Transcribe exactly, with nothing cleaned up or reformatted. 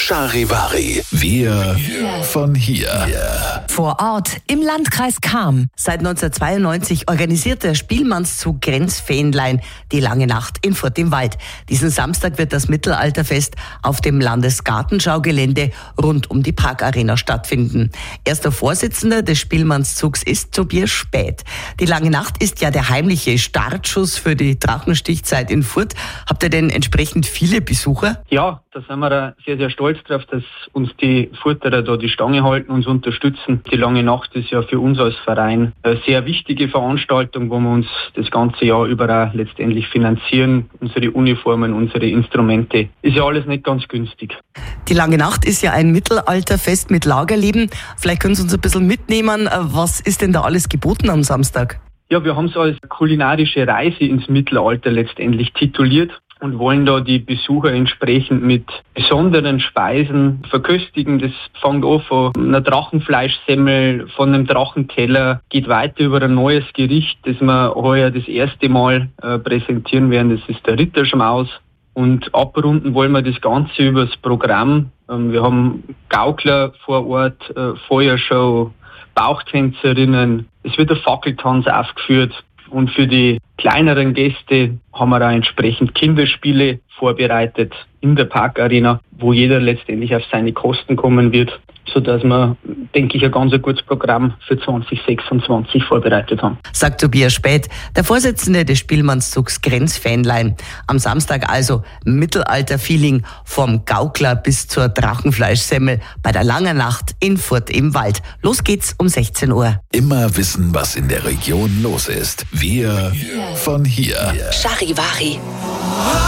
Charivari. Wir von hier. Vor Ort im Landkreis Cham. Seit neunzehnhundertzweiundneunzig organisiert der Spielmannszug Grenz-Fähnlein die Lange Nacht in Furt im Wald. Diesen Samstag wird das Mittelalterfest auf dem Landesgartenschaugelände rund um die Parkarena stattfinden. Erster Vorsitzender des Spielmannszugs ist Tobias Späth. Die Lange Nacht ist ja der heimliche Startschuss für die Drachenstichzeit in Furt. Habt ihr denn entsprechend viele Besucher? Ja, da sind wir da sehr, sehr stolz drauf, dass uns die Furterer da die Stange halten, uns unterstützen. Die Lange Nacht ist ja für uns als Verein eine sehr wichtige Veranstaltung, wo wir uns das ganze Jahr über auch letztendlich finanzieren. Unsere Uniformen, unsere Instrumente. Ist ja alles nicht ganz günstig. Die Lange Nacht ist ja ein Mittelalterfest mit Lagerleben. Vielleicht können Sie uns ein bisschen mitnehmen. Was ist denn da alles geboten am Samstag? Ja, wir haben es als kulinarische Reise ins Mittelalter letztendlich tituliert und wollen da die Besucher entsprechend mit besonderen Speisen verköstigen. Das fängt an von einer Drachenfleischsemmel, von einem Drachenteller, geht weiter über ein neues Gericht, das wir heuer das erste Mal äh, präsentieren werden. Das ist der Ritterschmaus. Und abrunden wollen wir das Ganze über das Programm. Ähm, wir haben Gaukler vor Ort, äh, Feuershow, Bauchtänzerinnen. Es wird ein Fackeltanz aufgeführt. Und für die kleineren Gäste haben wir auch entsprechend Kinderspiele vorbereitet in der Parkarena, wo jeder letztendlich auf seine Kosten kommen wird, sodass wir, denke ich, ein ganz gutes Programm für zwanzig sechsundzwanzig vorbereitet haben. Sagt Tobias Späth, der Vorsitzende des Spielmannszugs Grenz-Fähnlein. Am Samstag also Mittelalter-Feeling vom Gaukler bis zur Drachenfleischsemmel bei der Langen Nacht in Furt im Wald. Los geht's um sechzehn Uhr. Immer wissen, was in der Region los ist. Wir von hier. Charivari.